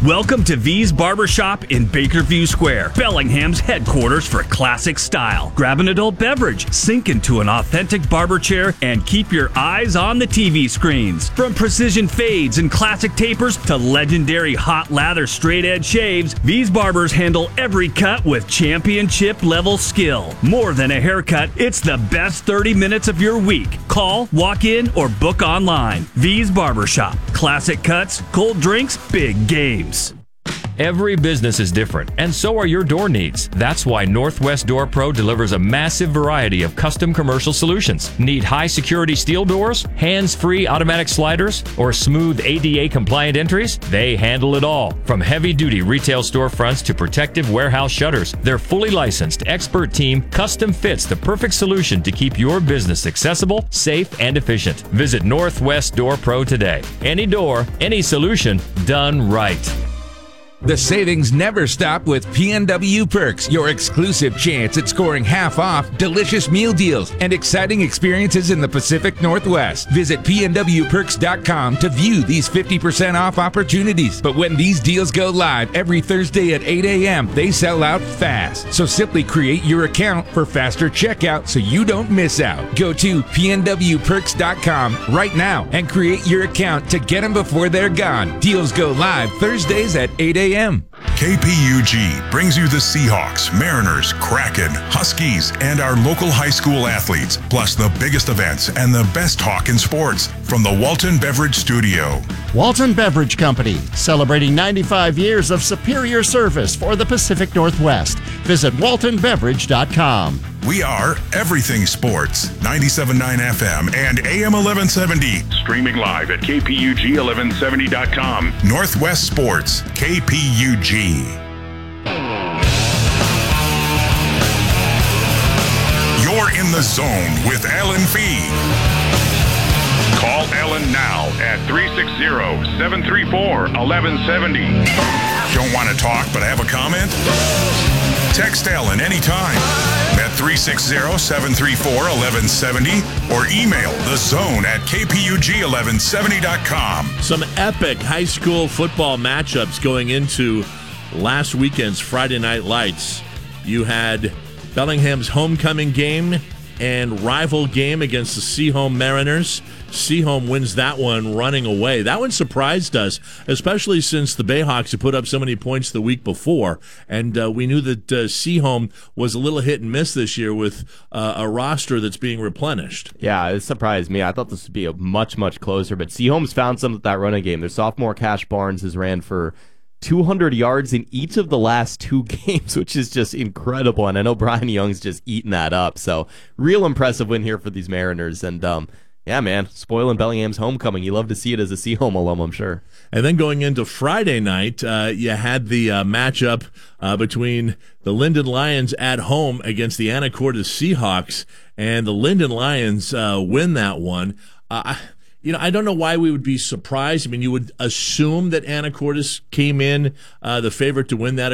Welcome to V's Barbershop in Bakerview Square, Bellingham's headquarters for classic style. Grab an adult beverage, sink into an authentic barber chair, and keep your eyes on the TV screens. From precision fades and classic tapers to legendary hot lather straight edge shaves, V's Barbers handle every cut with championship level skill. More than a haircut, it's the best 30 minutes of your week. Call, walk in, or book online. V's Barbershop. Classic cuts, cold drinks, big games. Every business is different, and so are your door needs. That's why Northwest Door Pro delivers a massive variety of custom commercial solutions. Need high-security steel doors, hands-free automatic sliders, or smooth ADA-compliant entries? They handle it all. From heavy-duty retail storefronts to protective warehouse shutters, their fully licensed, expert team custom fits the perfect solution to keep your business accessible, safe, and efficient. Visit Northwest Door Pro today. Any door, any solution, done right. The savings never stop with PNW Perks, your exclusive chance at scoring half off, delicious meal deals, and exciting experiences in the Pacific Northwest. Visit PNWPerks.com to view these 50% off opportunities. But when these deals go live every Thursday at 8 a.m., they sell out fast. So simply create your account for faster checkout so you don't miss out. Go to PNWPerks.com right now and create your account to get them before they're gone. Deals go live Thursdays at 8 a.m. KPUG brings you the Seahawks, Mariners, Kraken, Huskies, and our local high school athletes, plus the biggest events and the best talk in sports from the Walton Beverage Studio. Walton Beverage Company, celebrating 95 years of superior service for the Pacific Northwest. Visit waltonbeverage.com. We are Everything Sports, 97.9 FM and AM 1170. Streaming live at KPUG1170.com. Northwest Sports, KPUG. You're in the zone with Alan Fee. Call Ellen now at 360-734-1170. Don't want to talk but have a comment? Text Ellen anytime at 360-734-1170 or email thezone@kpug1170.com. Some epic high school football matchups going into last weekend's Friday Night Lights. You had Bellingham's homecoming game and rival game against the Seaholm Mariners. Seaholm wins that one running away. That one surprised us, especially since the Bayhawks had put up so many points the week before. And we knew that Seaholm was a little hit and miss this year with a roster that's being replenished. Yeah, it surprised me. I thought this would be a much, much closer. But Seaholm's found something with that running game. Their sophomore Cash Barnes has ran for 200 yards in each of the last two games, which is just incredible. And I know Brian Young's just eating that up. So real impressive win here for these Mariners. And yeah, man, spoiling Bellingham's homecoming. You love to see it as a Seaholm alum, I'm sure. And then going into Friday night, you had the matchup between the Linden Lions at home against the Anacortes Seahawks, and the Linden Lions win that one. I don't know why we would be surprised. I mean, you would assume that Anacortes came in the favorite to win that